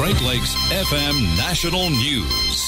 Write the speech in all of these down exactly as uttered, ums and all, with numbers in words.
Great Lakes F M National News.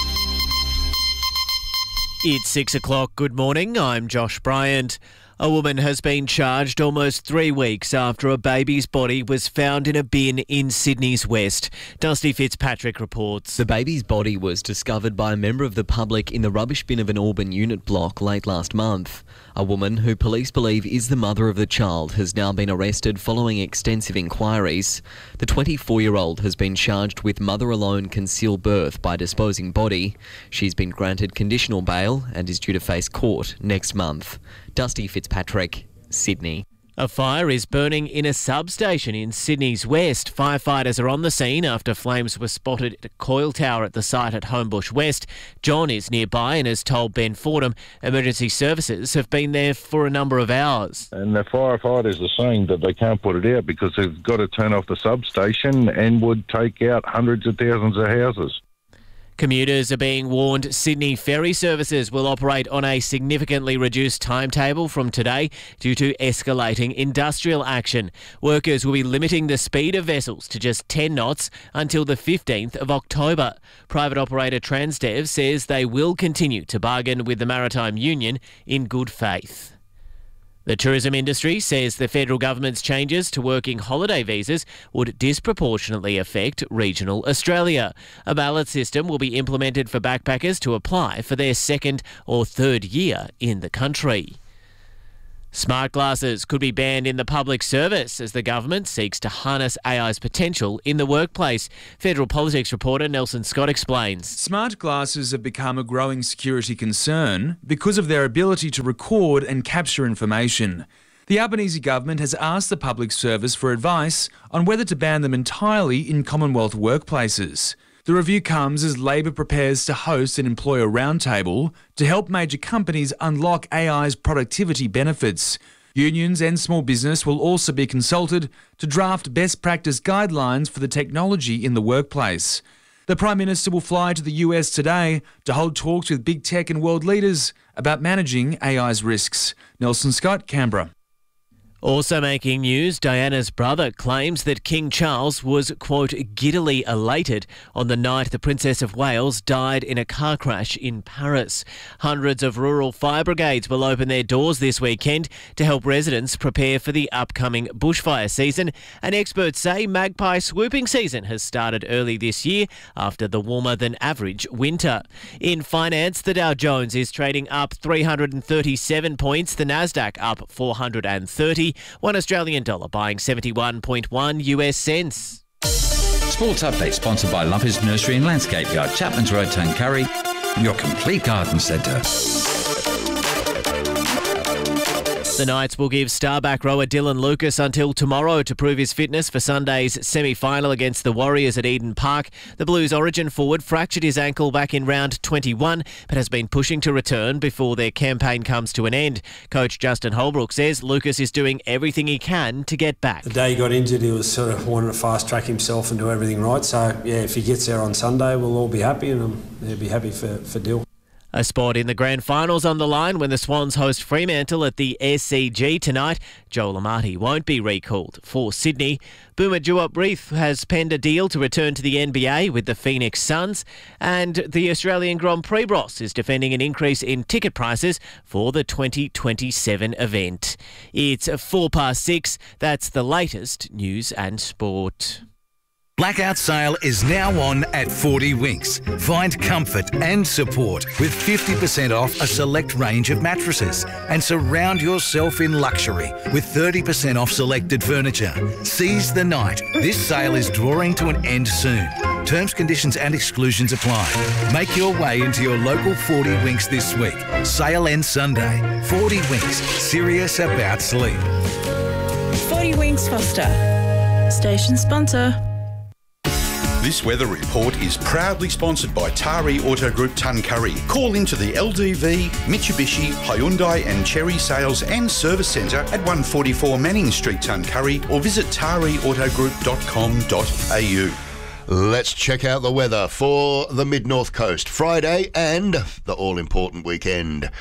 It's six o'clock. Good morning. I'm Josh Bryant. A woman has been charged almost three weeks after a baby's body was found in a bin in Sydney's West. Dusty Fitzpatrick reports. The baby's body was discovered by a member of the public in the rubbish bin of an Auburn unit block late last month. A woman who police believe is the mother of the child has now been arrested following extensive inquiries. The twenty-four-year-old has been charged with mother-alone concealed birth by disposing body. She's been granted conditional bail and is due to face court next month. Dusty Fitzpatrick, Sydney. A fire is burning in a substation in Sydney's West. Firefighters are on the scene after flames were spotted at a coil tower at the site at Homebush West. John is nearby and has told Ben Fordham emergency services have been there for a number of hours. And the firefighters are saying that they can't put it out because they've got to turn off the substation and would take out hundreds of thousands of houses. Commuters are being warned Sydney ferry services will operate on a significantly reduced timetable from today due to escalating industrial action. Workers will be limiting the speed of vessels to just ten knots until the fifteenth of October. Private operator Transdev says they will continue to bargain with the Maritime Union in good faith. The tourism industry says the federal government's changes to working holiday visas would disproportionately affect regional Australia. A ballot system will be implemented for backpackers to apply for their second or third year in the country. Smart glasses could be banned in the public service as the government seeks to harness A I's potential in the workplace. Federal politics reporter Nelson Scott explains. Smart glasses have become a growing security concern because of their ability to record and capture information. The Albanese government has asked the public service for advice on whether to ban them entirely in Commonwealth workplaces. The review comes as Labor prepares to host an employer roundtable to help major companies unlock A I's productivity benefits. Unions and small business will also be consulted to draft best practice guidelines for the technology in the workplace. The Prime Minister will fly to the U S today to hold talks with big tech and world leaders about managing A I's risks. Nelson Scott, Canberra. Also making news, Diana's brother claims that King Charles was, quote, giddily elated on the night the Princess of Wales died in a car crash in Paris. Hundreds of rural fire brigades will open their doors this weekend to help residents prepare for the upcoming bushfire season. And experts say magpie swooping season has started early this year after the warmer than average winter. In finance, the Dow Jones is trading up three hundred thirty-seven points, the Nasdaq up four hundred thirty. One Australian dollar buying seventy-one point one U S cents. Sports Update sponsored by Lumpers Nursery and Landscape Yard, Chapman's Road, Tuncurry, your complete garden centre. The Knights will give star back rower Dylan Lucas until tomorrow to prove his fitness for Sunday's semi-final against the Warriors at Eden Park. The Blues' origin forward fractured his ankle back in round twenty-one, but has been pushing to return before their campaign comes to an end. Coach Justin Holbrook says Lucas is doing everything he can to get back. The day he got injured, he was sort of wanting to fast-track himself and do everything right. So, yeah, if he gets there on Sunday, we'll all be happy, and um, they'll be happy for, for Dill. A spot in the grand finals on the line when the Swans host Fremantle at the S C G tonight. Joel Amati won't be recalled for Sydney. Boomer Duop-Reith has penned a deal to return to the N B A with the Phoenix Suns, and the Australian Grand Prix Bros is defending an increase in ticket prices for the twenty twenty-seven event. It's four past six. That's the latest news and sport. Blackout sale is now on at forty Winks. Find comfort and support with fifty percent off a select range of mattresses and surround yourself in luxury with thirty percent off selected furniture. Seize the night. This sale is drawing to an end soon. Terms, conditions and exclusions apply. Make your way into your local forty Winks this week. Sale ends Sunday. forty Winks. Serious about sleep. forty Winks Foster. Station sponsor. This weather report is proudly sponsored by Tari Auto Group Tuncurry. Call into the L D V, Mitsubishi, Hyundai and Chery Sales and Service Centre at one forty-four Manning Street, Tuncurry, or visit tari auto group dot com dot a u. Let's check out the weather for the Mid-North Coast. Friday and the all-important weekend.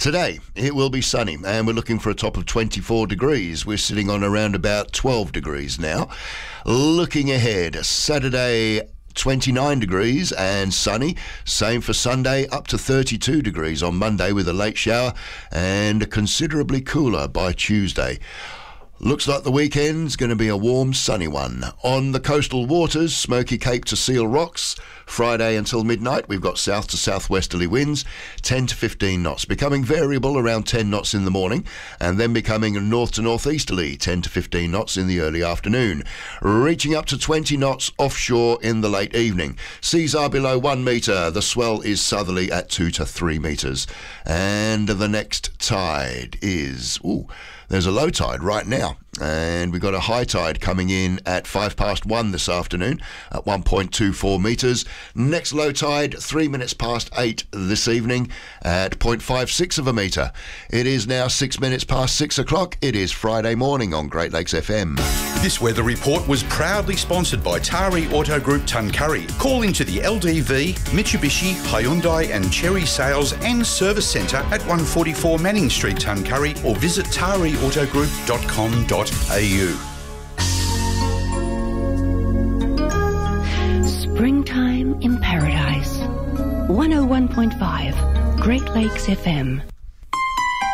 Today, it will be sunny and we're looking for a top of twenty-four degrees. We're sitting on around about twelve degrees now. Looking ahead, Saturday, twenty-nine degrees and sunny. Same for Sunday, up to thirty-two degrees on Monday with a late shower, and considerably cooler by Tuesday. Looks like the weekend's going to be a warm, sunny one. On the coastal waters, Smoky Cape to Seal Rocks, Friday until midnight, we've got south to southwesterly winds, ten to fifteen knots, becoming variable around ten knots in the morning, and then becoming north to northeasterly, ten to fifteen knots in the early afternoon, reaching up to twenty knots offshore in the late evening. Seas are below one metre, the swell is southerly at two to three metres. And the next tide is... ooh, there's a low tide right now, and we've got a high tide coming in at five past one this afternoon at one point two four metres. Next low tide, three minutes past eight this evening at zero point five six of a metre. It is now six minutes past six o'clock. It is Friday morning on Great Lakes F M. This weather report was proudly sponsored by Tari Auto Group Tuncurry. Call into the L D V, Mitsubishi, Hyundai and Cherry Sales and Service Centre at one forty-four Manning Street, Tuncurry, or visit tari auto group dot com dot a u. Springtime in Paradise. one oh one point five Great Lakes F M.